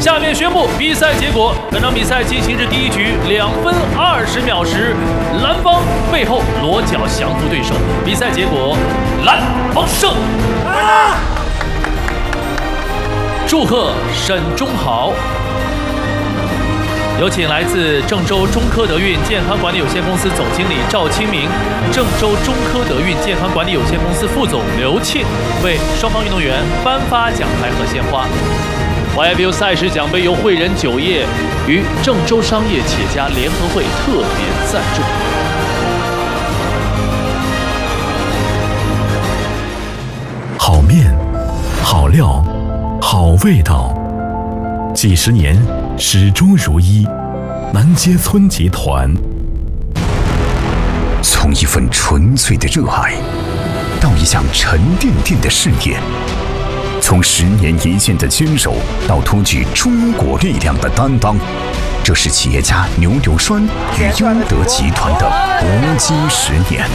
下面宣布比赛结果。本场比赛进行至第一局2分20秒时，蓝方背后裸脚降服对手。比赛结果，蓝方胜。祝贺沈忠豪。有请来自郑州中科德运健康管理有限公司总经理赵清明、郑州中科德运健康管理有限公司副总刘庆为双方运动员颁发奖牌和鲜花。YIBU 赛事奖杯由汇仁酒业与郑州商业企业家联合会特别赞助。 好面，好料，好味道，几十年始终如一。南街村集团， 从一份纯粹的热爱，到一项沉甸甸的事业。从10年一线的坚守到托举中国力量的担当，这是企业家牛流栓与优德集团的搏击10年。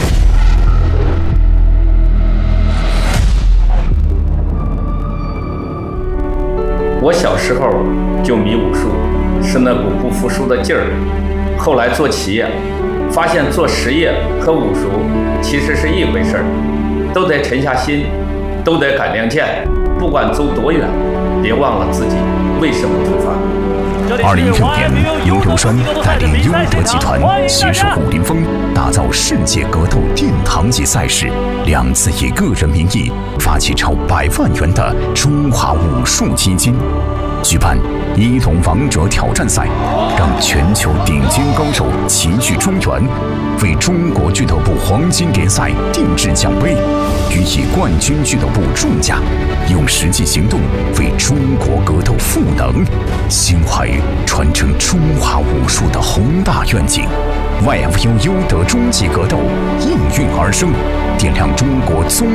我小时候就迷武术，是那股不服输的劲儿。后来做企业，发现做实业和武术其实是一回事儿，都得沉下心，都得敢亮剑。不管走多远，别忘了自己为什么出发。 2016年，牛流栓带领优德集团携手武林风，打造世界格斗殿堂级赛事，2次以个人名义发起超100万元的中华武术基金，举办一龙王者挑战赛，让全球顶尖高手齐聚中原，为中国俱乐部黄金联赛定制奖杯，予以冠军俱乐部重价，用实际行动为中国格斗赋能，心怀传承中华武术的宏大愿景。YFU 优德终极格斗应运而生，点亮中国综